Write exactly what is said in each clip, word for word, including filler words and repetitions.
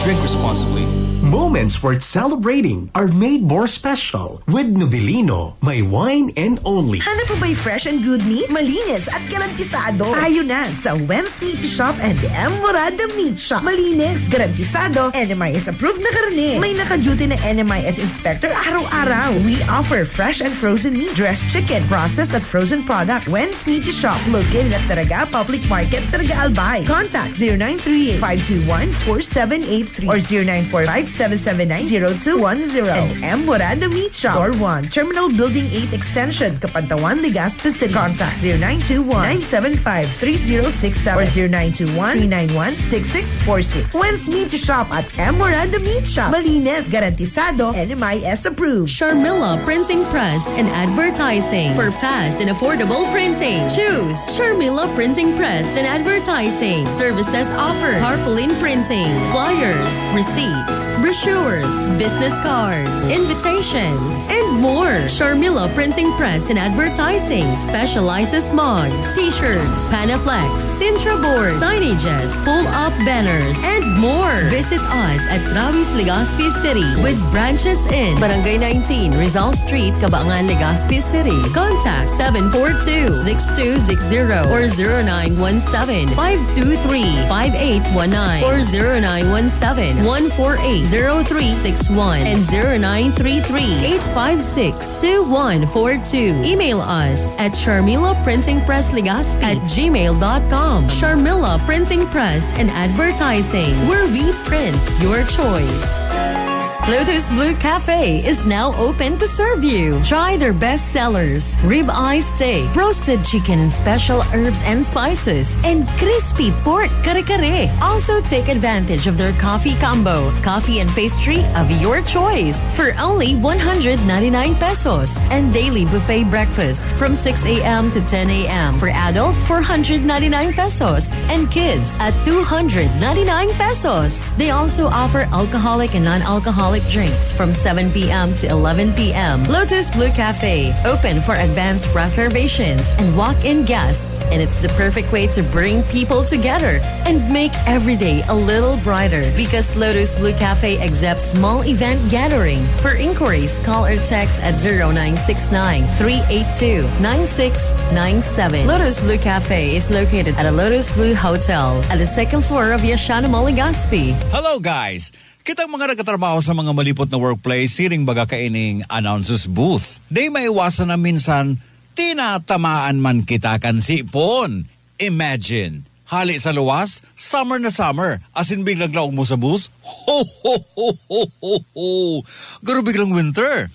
Drink responsibly. Moments worth celebrating are made more special with Novelino, my wine and only. Hanap mo ba'y fresh and good meat? Malinis at garantisado. Tayo na sa Wen's Meat Shop and M. Morada Meat Shop. Malinis, garantisado, N M I S approved na karne. May naka-duty na N M I S inspector araw-araw. We offer fresh and frozen meat, dressed chicken, processed at frozen products. Wen's Meat Shop, located at Taraga Public Market, Taraga Albay. Contact zero nine three eight, five two one, four seven eight three or zero nine four five, seven seven nine, zero two one zero. And M. Morada Meat Shop, Floor one, Terminal Building eight Extension, Capantawan, Legazpi City. Contact zero nine two one, nine seven five, three zero six seven or zero nine two one, three nine one, six six four six. Wen's Meat Shop at M. Morada Meat Shop. Malinis, garantisado, N M I S approved. Sharmila Printing Press and Advertising. For fast and affordable printing, choose Sharmila Printing Press and Advertising. Services offered: tarpaulin printing, flyers, receipts, brochures, business cards, invitations, and more. Sharmila Printing Press and Advertising specializes mugs, t-shirts, panaflex, Sintra boards, signages, full-up banners, and more. Visit us at Travis, Legazpi City with branches in Barangay nineteen, Rizal Street, Cabangan, Legazpi City. Contact seven four two, six two six zero or zero nine one seven, five two three, five eight one nine or zero nine one seven, one four eight, zero three six one and zero nine three three, eight five six, two one four two. Email us at Sharmila Printing Press Legazpi at gmail dot com. Sharmila Printing Press and Advertising, where we print your choice. Lotus Blue Cafe is now open to serve you. Try their best sellers: ribeye steak, roasted chicken and special herbs and spices, and crispy pork kare-kare. Also take advantage of their coffee combo, coffee and pastry of your choice for only one hundred ninety-nine pesos, and daily buffet breakfast from six a.m. to ten a.m. for adult four hundred ninety-nine pesos and kids at two hundred ninety-nine pesos. They also offer alcoholic and non-alcoholic drinks from seven p.m. to eleven p.m. Lotus Blue Cafe, open for advanced reservations and walk-in guests. And it's the perfect way to bring people together and make every day a little brighter, because Lotus Blue Cafe accepts small event gathering. For inquiries, call or text at zero nine six nine, three eight two, nine six nine seven. Lotus Blue Cafe is located at a Lotus Blue Hotel at the second floor of Yashana Mall, Legazpi. Hello guys! Kitang mga nagkatrabaho sa mga malipot na workplace, siring baga kaining announcers booth. Di maiwasan na minsan, tinatamaan man kita kan sipon. Imagine, hali sa luwas, summer na summer, asin biglang laog mo sa booth, ho ho ho ho ho ho. Garo biglang winter,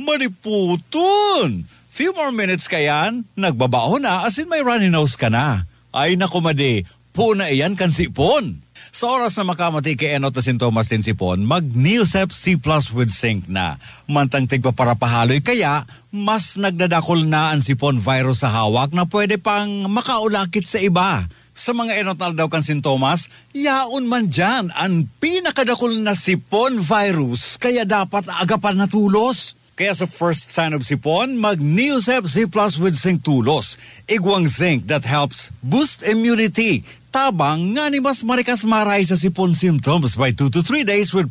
maliputon. Few more minutes kayan, nagbabaho na, asin may runny nose ka na. Ay nakumade, puna iyan kan sipon. Sa oras na makamati kay Enot na sintomas din sipon, mag-Neosep C Plus with Zinc na. Mantang tigpaparapahaloy kaya, mas nagdadakol na ang sipon virus sa hawak na pwede pang makaulakit sa iba. Sa mga Enot daw kan sintomas, yaon man dyan ang pinakadakol na sipon virus, kaya dapat agapan na tulos. Kaya sa first sign of sipon, mag-Neosep C Plus with Zinc tulos. Igwang zinc that helps boost immunity. Tabang nga ni mas marikas maray sa sipon symptoms by two to three days with